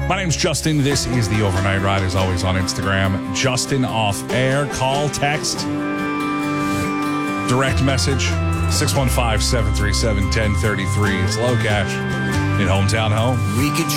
My name's Justin. This is the Overnight Ride, as always, on Instagram. Justin Off Air. Call, text, direct message, 615-737-1033. It's Low Cash in Hometown Home. We could